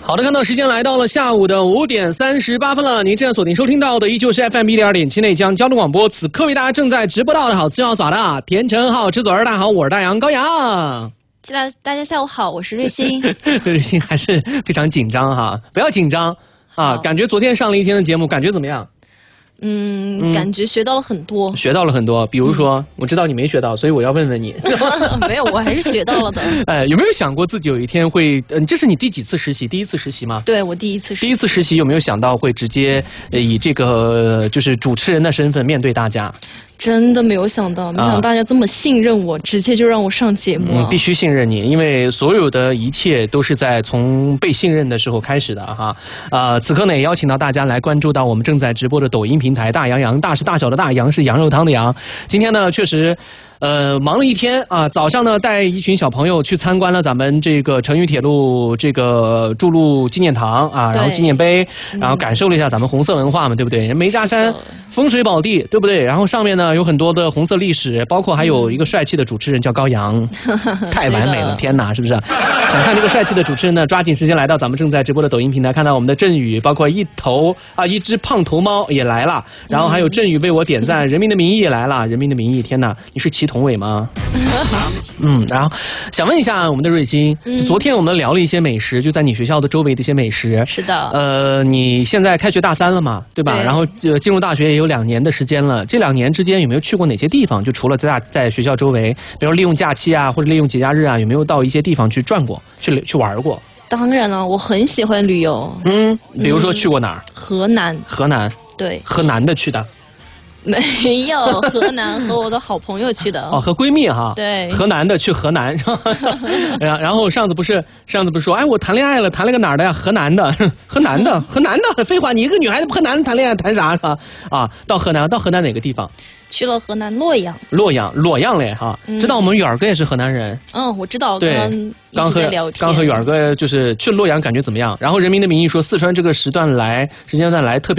好的，看到时间来到了下午的5点38分了。您正在锁定收听到的依旧是 FM 102.7内江交通广播，此刻为大家正在直播到的好吃好耍的甜橙好吃嘴儿，大家好，我是大杨高阳。 大家下午好，我是瑞欣。 瑞欣还是非常紧张哈，不要紧张啊！感觉昨天上了一天的节目，感觉怎么样？ 感觉学到了很多， 比如说，我知道你没学到，所以我要问问你。 没有，我还是学到了的。 有没有想过自己有一天会？这是你第几次实习？第一次实习吗？ 对，我第一次实习。 第一次实习有没有想到会直接以这个就是主持人的身份面对大家？ 真的没有想到，没想到大家这么信任我，直接就让我上节目。 必须信任你，因为所有的一切都是在从被信任的时候开始的哈。此刻呢，也邀请到大家来关注到我们正在直播的抖音平台大洋洋，大是大小的大，洋是羊肉汤的羊。今天呢，确实。忙了一天啊！早上呢，带一群小朋友去参观了咱们这个成渝铁路这个筑路纪念堂啊，然后纪念碑，然后感受了一下咱们红色文化嘛，对不对？人梅家山风水宝地，对不对？然后上面呢有很多的红色历史，包括还有一个帅气的主持人叫高阳，太完美了，天哪，是不是？想看这个帅气的主持人呢，抓紧时间来到咱们正在直播的抖音平台，看到我们的振宇，包括一只胖头猫也来了，然后还有振宇为我点赞，人民的名义也来了，人民的名义，天哪，你是齐同伟吗？然后想问一下我们的瑞欣，昨天我们聊了一些美食，就在你学校的周围的一些美食。 是的。 你现在开学大3了嘛，对吧？对。然后进入大学也有2年的时间了，这2年之间有没有去过哪些地方？就除了在学校周围，比如利用假期啊，或者利用节假日啊，有没有到一些地方去转过，去玩过？ 当然了，我很喜欢旅游。 比如说去过哪儿？ 河南。对。 河南的去的。 没有，河南和我的好朋友去的。 和闺蜜哈。 对。 河南的去河南是吧？然后上次不是说，哎，我谈恋爱了，谈了个哪儿的呀？河南的，废话，你一个女孩子河南谈恋爱谈啥是吧？到河南哪个地方？ 去了河南洛阳嘞哈。 知道我们远儿哥也是河南人。 我知道。 对，刚和远儿哥就是去洛阳感觉怎么样？然后人民的名义说，四川这个时间段来特别。